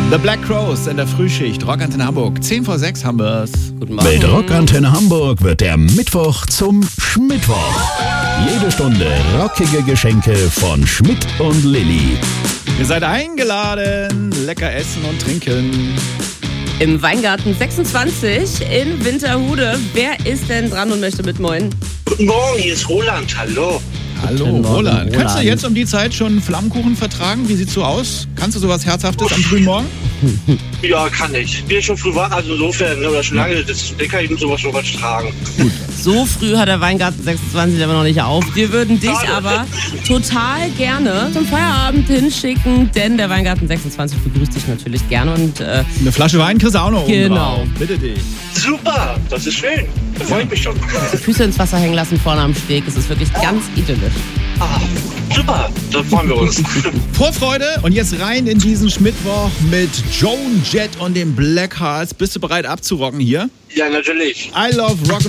The Black Crowes in der Frühschicht. Rockantenne Hamburg. 10 vor 6 haben wir's. Guten Morgen. Mit Rockantenne Hamburg wird der Mittwoch zum Schmittwoch. Jede Stunde rockige Geschenke von Schmidt und Lilly. Ihr seid eingeladen. Lecker essen und trinken. Im Weingarten 26 in Winterhude. Wer ist denn dran und möchte mitmoin? Guten Morgen, hier ist Roland. Hallo. Hallo, Guten Morgen, Roland. Kannst du Roland. jetzt um die Zeit schon Flammkuchen vertragen? Wie sieht's so aus? Kannst du sowas Herzhaftes am frühen Morgen? Ja, kann ich. Bin schon früh wach, also insofern, oder schon lange, den kann ich mit sowas schon was tragen. So früh hat der Weingarten 26 aber noch nicht auf. Wir würden dich Schade. aber total gerne zum Feierabend hinschicken, denn der Weingarten 26 begrüßt dich natürlich gerne und Eine Flasche Wein kriegst du auch noch oben Genau. drauf. Bitte dich. Super, das ist schön. Da freue ich mich schon. die Füße ins Wasser hängen lassen vorne am Steg. Es ist wirklich ganz idyllisch. Ah, super, da freuen wir uns. Vorfreude und jetzt rein in diesen Schmittwoch mit Joan Jett und den Black Hearts. Bist du bereit abzurocken hier? Ja, natürlich. I love Rock